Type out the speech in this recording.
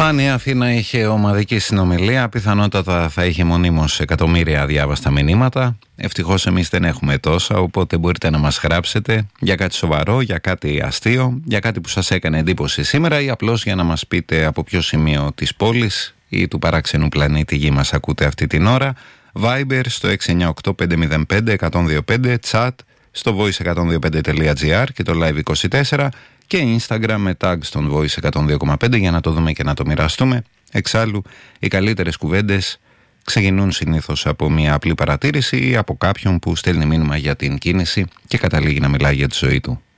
Αν η Αθήνα είχε ομαδική συνομιλία, πιθανότατα θα είχε μονίμως εκατομμύρια αδιάβαστα μηνύματα. Ευτυχώς εμείς δεν έχουμε τόσα, οπότε μπορείτε να μας γράψετε για κάτι σοβαρό, για κάτι αστείο, για κάτι που σας έκανε εντύπωση σήμερα ή απλώς για να μας πείτε από ποιο σημείο της πόλης ή του παράξενου πλανήτη Γη μας ακούτε αυτή την ώρα. Viber στο 698-505-125, chat στο voice125.gr και το live24 και Instagram με tag στον voice 102,5 για να το δούμε και να το μοιραστούμε. Εξάλλου, οι καλύτερες κουβέντες ξεκινούν συνήθως από μια απλή παρατήρηση ή από κάποιον που στέλνει μήνυμα για την κίνηση και καταλήγει να μιλάει για τη ζωή του.